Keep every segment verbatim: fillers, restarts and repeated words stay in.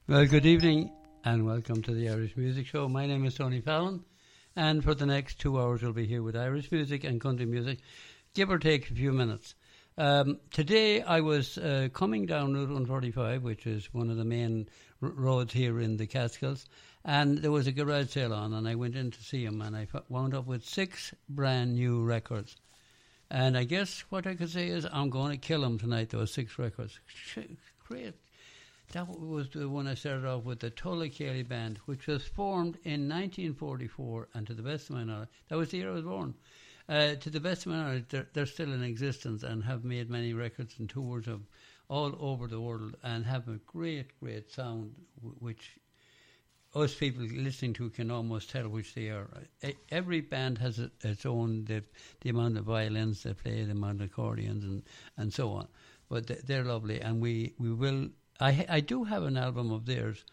Well, good evening and welcome to the Irish Music Show. My name is Tony Fallon, and for the next two hours we'll be here with Irish music and country music, give or take a few minutes. Um, today I was uh, coming down Route one forty-five, which is one of the main r- roads here in the Catskills, and there was a garage sale on, and I went in to see him, and I f- wound up with six brand new records. And I guess what I could say is I'm going to kill them tonight, those six records. Great. That was the one I started off with, the Tulla Ceilidh Band, which was formed in nineteen forty-four, and to the best of my knowledge, that was the year I was born. Uh, to the best of my knowledge, they're, they're still in existence and have made many records and tours of all over the world and have a great, great sound, w- which us people listening to can almost tell which they are. E- every band has a, its own, the, the amount of violins they play, the amount of accordions, and, and so on. But th- they're lovely, and we, we will... I I do have an album of theirs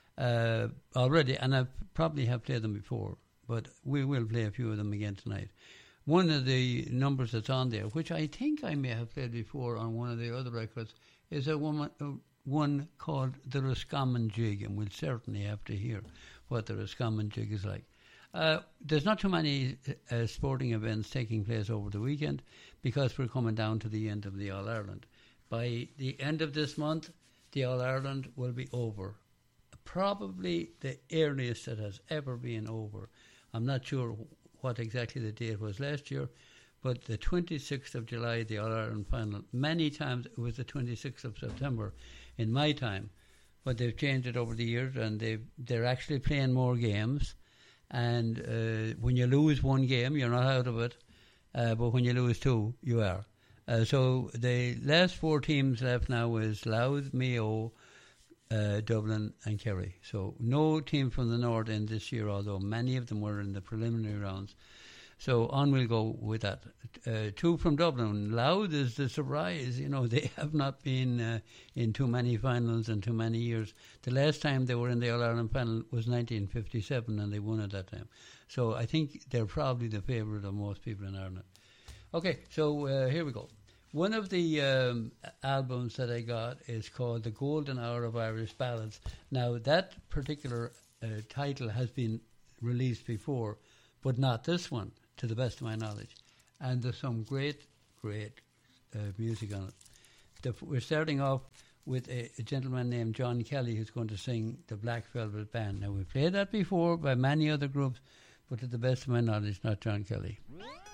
uh, already, and I probably have played them before, but we will play a few of them again tonight. One of the numbers that's on there, which I think I may have played before on one of the other records, is a woman, uh, one called the Roscommon Jig, and we'll certainly have to hear what the Roscommon Jig is like. Uh, there's not too many uh, sporting events taking place over the weekend because we're coming down to the end of the All-Ireland. By the end of this month, the All-Ireland will be over. Probably the earliest it has ever been over. I'm not sure what exactly the date was last year, but the twenty-sixth of July, the All-Ireland final. Many times it was the twenty-sixth of September in my time, but they've changed it over the years, and they've, they're actually playing more games. And uh, when you lose one game, you're not out of it, uh, but when you lose two, you are. Uh, so the last four teams left now is Louth, Mayo, uh, Dublin and Kerry. So no team from the north in this year, although many of them were in the preliminary rounds. So on we'll go with that. Uh, two from Dublin. Louth is the surprise. You know, they have not been uh, in too many finals in too many years. The last time they were in the All-Ireland final was nineteen fifty-seven, and they won at that time. So I think they're probably the favourite of most people in Ireland. Okay, so uh, here we go. One of the um, albums that I got is called The Golden Hour of Irish Ballads. Now, that particular uh, title has been released before, but not this one, to the best of my knowledge. And there's some great, great uh, music on it. The, we're starting off with a, a gentleman named John Kelly who's going to sing the Black Velvet Band. Now, we've played that before by many other groups, but to the best of my knowledge, not John Kelly.